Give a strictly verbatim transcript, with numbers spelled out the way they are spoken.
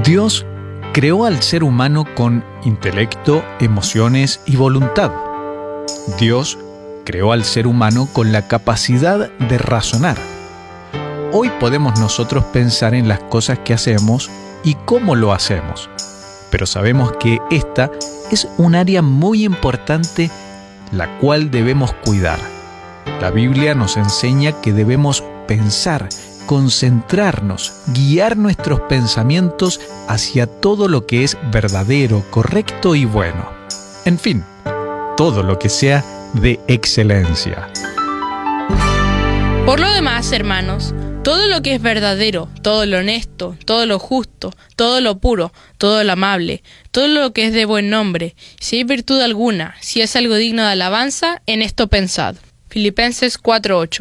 Dios creó al ser humano con intelecto, emociones y voluntad. Dios creó al ser humano con la capacidad de razonar. Hoy podemos nosotros pensar en las cosas que hacemos y cómo lo hacemos, pero sabemos que esta es un área muy importante la cual debemos cuidar. La Biblia nos enseña que debemos pensar, concentrarnos, guiar nuestros pensamientos hacia todo lo que es verdadero, correcto y bueno. En fin, todo lo que sea de excelencia. Por lo demás, hermanos, todo lo que es verdadero, todo lo honesto, todo lo justo, todo lo puro, todo lo amable, todo lo que es de buen nombre, si hay virtud alguna, si es algo digno de alabanza, en esto pensad. Filipenses cuatro ocho.